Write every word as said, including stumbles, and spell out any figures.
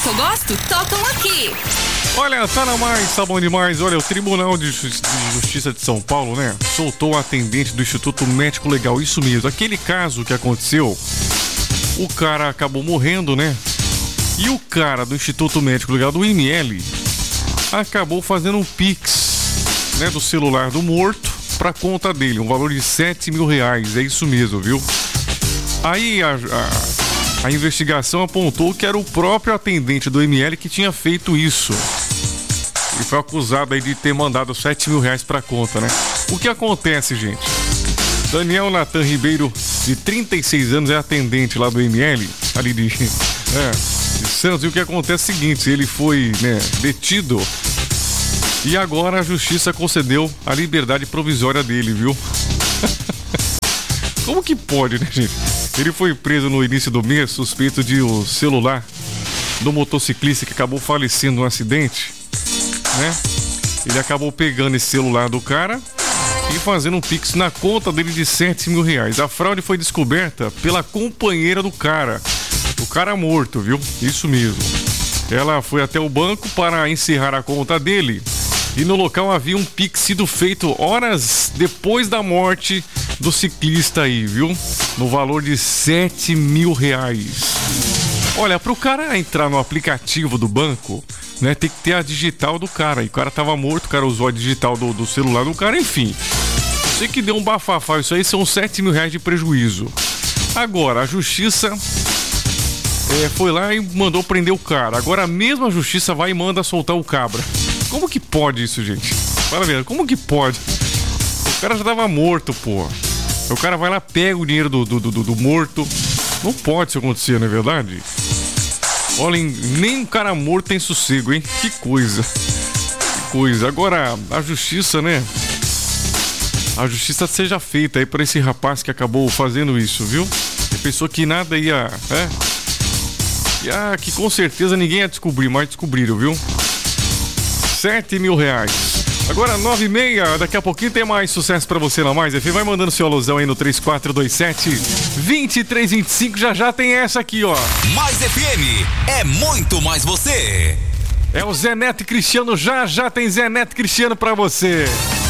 que eu gosto, tocam aqui. Olha, tá na mais, tá bom demais. Olha, o Tribunal de Justiça de São Paulo, né, soltou a atendente do Instituto Médico Legal. Isso mesmo, aquele caso que aconteceu, o cara acabou morrendo, né? E o cara do Instituto Médico Legal, do I M L, acabou fazendo um Pix, né, do celular do morto pra conta dele, um valor de sete mil reais. É isso mesmo, viu? Aí a, a, a investigação apontou que era o próprio atendente do I M L que tinha feito isso. Ele foi acusado aí de ter mandado sete mil reais pra conta, né? O que acontece, gente? Daniel Natan Ribeiro, de trinta e seis anos, é atendente lá do I M L, ali de, é, de Santos. E o que acontece é o seguinte, ele foi, né, detido e agora a justiça concedeu a liberdade provisória dele, viu? Como que pode, né, gente? Ele foi preso no início do mês, suspeito de o celular do motociclista que acabou falecendo num acidente, né? Ele acabou pegando esse celular do cara e fazendo um Pix na conta dele de sete mil reais. A fraude foi descoberta pela companheira do cara, o cara morto, viu? Isso mesmo. Ela foi até o banco para encerrar a conta dele e no local havia um Pix sido feito horas depois da morte do ciclista aí, viu? No valor de sete mil reais. Olha, pro cara entrar no aplicativo do banco, né, tem que ter a digital do cara. E o cara tava morto, o cara usou a digital do, do celular do cara, enfim. Sei que deu um bafafá, isso aí são sete mil reais de prejuízo. Agora, a justiça é, foi lá e mandou prender o cara. Agora a mesma justiça vai e manda soltar o cabra. Como que pode isso, gente? Fala mesmo, como que pode? O cara já tava morto, pô. O cara vai lá, pega o dinheiro do, do, do, do morto. Não pode isso acontecer, não é verdade? Olha, nem um cara morto tem sossego, hein? Que coisa. Que coisa. Agora, a justiça, né? A justiça seja feita aí pra esse rapaz que acabou fazendo isso, viu? Ele pensou que nada ia... É? E, ah, que com certeza ninguém ia descobrir, mas descobriram, viu? Sete mil reais. Agora nove e meia, daqui a pouquinho tem mais sucesso pra você na Mais F M. Vai mandando seu alusão aí no três quatro dois sete, dois três dois cinco. Já já tem essa aqui, ó. Mais F M é muito mais você. É o Zé Neto e Cristiano. Já já tem Zé Neto e Cristiano pra você.